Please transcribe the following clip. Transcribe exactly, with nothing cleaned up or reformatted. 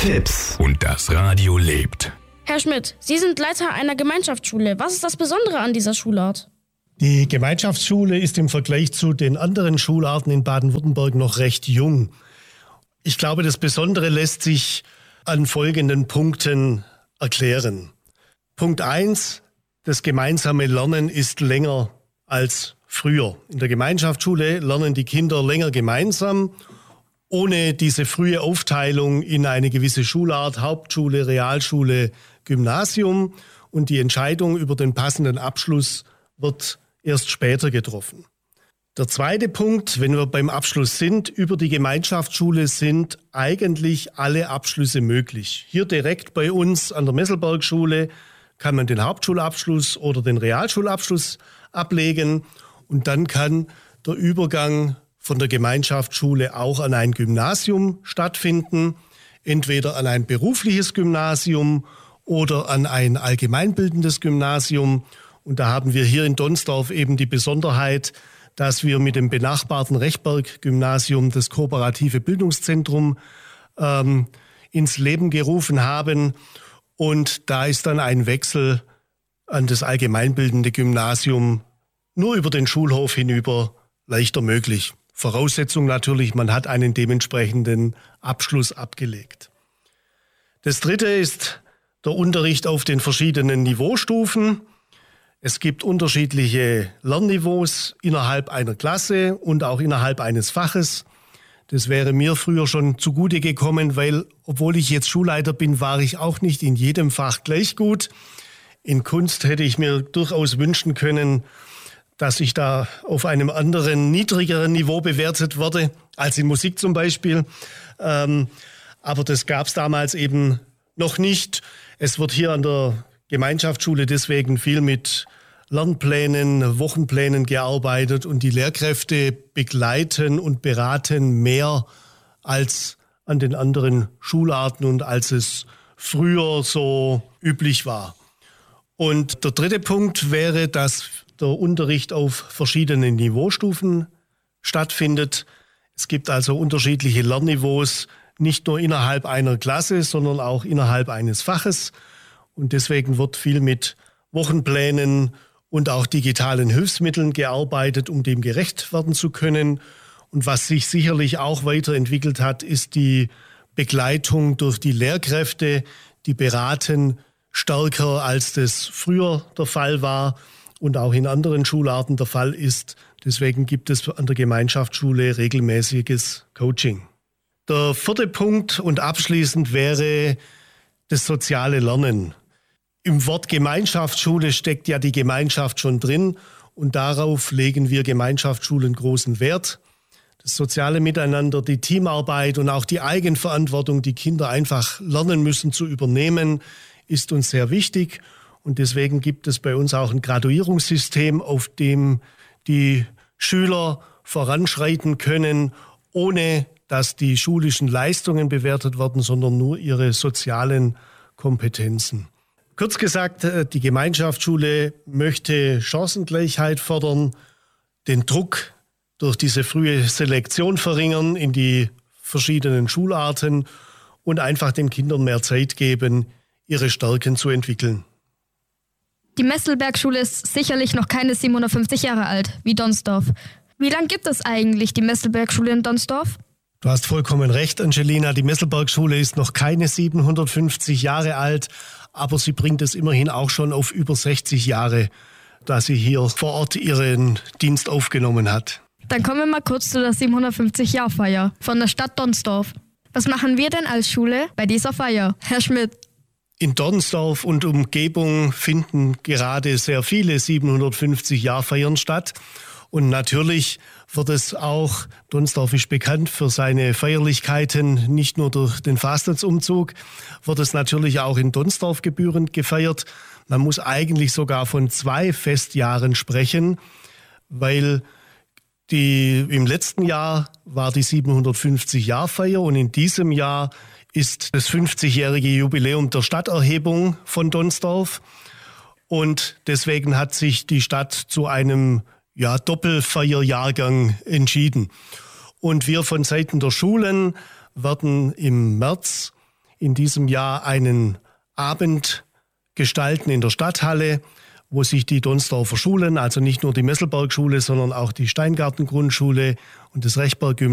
Tipps. Und das Radio lebt. Herr Schmidt, Sie sind Leiter einer Gemeinschaftsschule. Was ist das Besondere an dieser Schulart? Die Gemeinschaftsschule ist im Vergleich zu den anderen Schularten in Baden-Württemberg noch recht jung. Ich glaube, das Besondere lässt sich an folgenden Punkten erklären. Punkt eins, das gemeinsame Lernen ist länger als früher. In der Gemeinschaftsschule lernen die Kinder länger gemeinsam, ohne diese frühe Aufteilung in eine gewisse Schulart, Hauptschule, Realschule, Gymnasium. Und die Entscheidung über den passenden Abschluss wird erst später getroffen. Der zweite Punkt, wenn wir beim Abschluss sind, über die Gemeinschaftsschule sind eigentlich alle Abschlüsse möglich. Hier direkt bei uns an der Messelbergschule kann man den Hauptschulabschluss oder den Realschulabschluss ablegen und dann kann der Übergang von der Gemeinschaftsschule auch an ein Gymnasium stattfinden, entweder an ein berufliches Gymnasium oder an ein allgemeinbildendes Gymnasium. Und da haben wir hier in Donsdorf eben die Besonderheit, dass wir mit dem benachbarten Rechberg-Gymnasium das kooperative Bildungszentrum ähm, ins Leben gerufen haben. Und da ist dann ein Wechsel an das allgemeinbildende Gymnasium nur über den Schulhof hinüber leichter möglich. Voraussetzung natürlich, man hat einen dementsprechenden Abschluss abgelegt. Das Dritte ist der Unterricht auf den verschiedenen Niveaustufen. Es gibt unterschiedliche Lernniveaus innerhalb einer Klasse und auch innerhalb eines Faches. Das wäre mir früher schon zugute gekommen, weil, obwohl ich jetzt Schulleiter bin, war ich auch nicht in jedem Fach gleich gut. In Kunst hätte ich mir durchaus wünschen können, dass ich da auf einem anderen, niedrigeren Niveau bewertet wurde, als in Musik zum Beispiel. Ähm, aber das gab es damals eben noch nicht. Es wird hier an der Gemeinschaftsschule deswegen viel mit Lernplänen, Wochenplänen gearbeitet und die Lehrkräfte begleiten und beraten mehr als an den anderen Schularten und als es früher so üblich war. Und der dritte Punkt wäre, dass der Unterricht auf verschiedenen Niveaustufen stattfindet. Es gibt also unterschiedliche Lernniveaus, nicht nur innerhalb einer Klasse, sondern auch innerhalb eines Faches. Und deswegen wird viel mit Wochenplänen und auch digitalen Hilfsmitteln gearbeitet, um dem gerecht werden zu können. Und was sich sicherlich auch weiterentwickelt hat, ist die Begleitung durch die Lehrkräfte, die beraten stärker, als das früher der Fall war und auch in anderen Schularten der Fall ist. Deswegen gibt es an der Gemeinschaftsschule regelmäßiges Coaching. Der vierte Punkt und abschließend wäre das soziale Lernen. Im Wort Gemeinschaftsschule steckt ja die Gemeinschaft schon drin und darauf legen wir Gemeinschaftsschulen großen Wert. Das soziale Miteinander, die Teamarbeit und auch die Eigenverantwortung, die Kinder einfach lernen müssen zu übernehmen, ist uns sehr wichtig. Und deswegen gibt es bei uns auch ein Graduierungssystem, auf dem die Schüler voranschreiten können, ohne dass die schulischen Leistungen bewertet werden, sondern nur ihre sozialen Kompetenzen. Kurz gesagt, die Gemeinschaftsschule möchte Chancengleichheit fördern, den Druck durch diese frühe Selektion verringern in die verschiedenen Schularten und einfach den Kindern mehr Zeit geben, ihre Stärken zu entwickeln. Die Messelbergschule ist sicherlich noch keine siebenhundertfünfzig Jahre alt, wie Donsdorf. Wie lange gibt es eigentlich die Messelbergschule in Donsdorf? Du hast vollkommen recht, Angelina. Die Messelbergschule ist noch keine siebenhundertfünfzig Jahre alt, aber sie bringt es immerhin auch schon auf über sechzig Jahre, da sie hier vor Ort ihren Dienst aufgenommen hat. Dann kommen wir mal kurz zu der siebenhundertfünfzig-Jahr-Feier von der Stadt Donsdorf. Was machen wir denn als Schule bei dieser Feier, Herr Schmidt? In Donsdorf und Umgebung finden gerade sehr viele siebenhundertfünfzig-Jahr-Feiern statt. Und natürlich wird es auch, Donsdorf ist bekannt für seine Feierlichkeiten, nicht nur durch den Fastnachtsumzug, wird es natürlich auch in Donsdorf gebührend gefeiert. Man muss eigentlich sogar von zwei Festjahren sprechen, weil die, im letzten Jahr war die siebenhundertfünfzig-Jahr-Feier und in diesem Jahr ist das fünfzigjährige Jubiläum der Stadterhebung von Donsdorf. Und deswegen hat sich die Stadt zu einem ja, Doppelfeierjahrgang entschieden. Und wir von Seiten der Schulen werden im März in diesem Jahr einen Abend gestalten in der Stadthalle, wo sich die Donsdorfer Schulen, also nicht nur die Messelberg-Schule, sondern auch die Steingarten-Grundschule und das Rechberg-Gymnasium